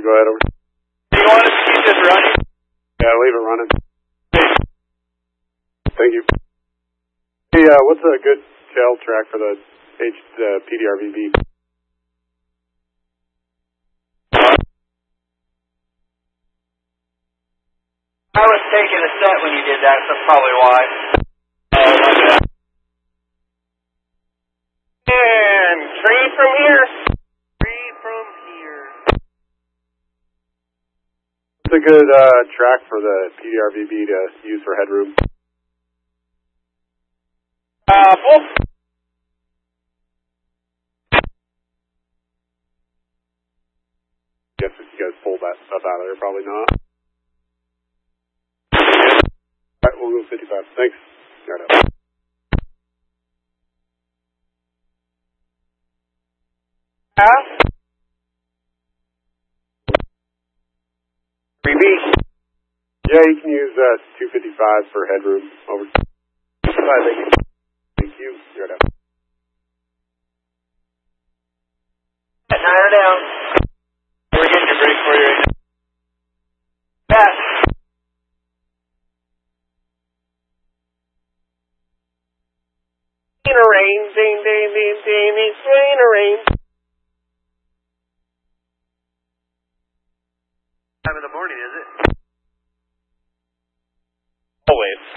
go ahead over. Do you want us to keep this running? Yeah, leave it running. Thank you. Hey, what's a good tail track for the PDRVB? I was taking a set when you did that, so that's probably why. And tree from here. Tree from here. What's a good track for the PDRVB to use for headroom? Full. Guess if you guys pull that stuff out of there, probably not. Alright, we'll go 55. Thanks. Right up. Yeah, you can use 255 for headroom. Over. Thank you. Thank you. Right up. Niner down. We're getting your break for you right now. Pat. Rain, ding, ding, ding, ding, it's rain. Time in the morning, is it? Always.